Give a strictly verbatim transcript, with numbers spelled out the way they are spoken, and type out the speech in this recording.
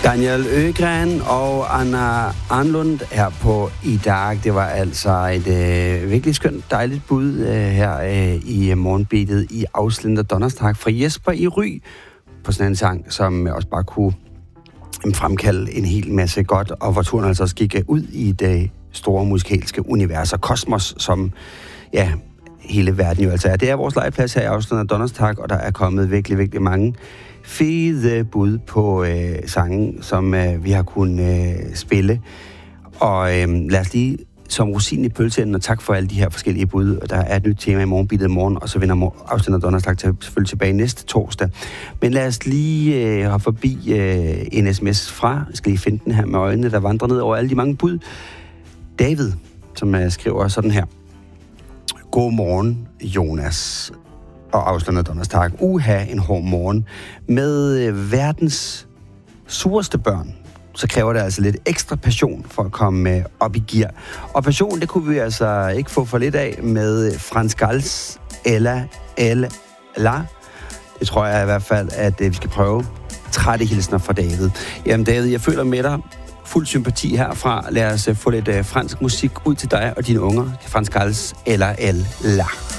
Daniel Øgren og Anna Arnlund her på I dag. Det var altså et øh, virkelig skønt, dejligt bud øh, her øh, i morgenbeatet i Afslender Donnerstag fra Jesper i Ry på sådan en sang, som også bare kunne øh, fremkalde en hel masse godt, og hvor turen altså også gik ud i det store musikalske univers og kosmos, som ja, hele verden jo altså er. Det er vores legeplads her i Afslender Donnerstag, og der er kommet virkelig, virkelig mange fede bud på øh, sange, som øh, vi har kunnet øh, spille. Og øh, lad os lige som rosin i pølseenden, og tak for alle de her forskellige bud. Der er et nyt tema i morgenbeatet i morgen, og så vender Afslender Donnerstag til selvfølgelig tilbage næste torsdag. Men lad os lige øh, hoppe forbi øh, en sms fra, jeg skal lige finde den her med øjnene, der vandrer ned over alle de mange bud. David, som øh, skriver sådan her. Godmorgen, Jonas og Afslender Donnerstag. Uha, en hård morgen. Med øh, verdens sureste børn, så kræver det altså lidt ekstra passion for at komme øh, op i gear. Og passion, det kunne vi altså ikke få for lidt af med Frans Gals Ella Ella La. Det tror jeg i hvert fald, at øh, vi skal prøve. Trætte hilsner fra David. Jamen David, jeg føler med dig. Fuld sympati herfra. Lad os øh, få lidt øh, fransk musik ud til dig og dine unger. Frans Gals Ella Ella La.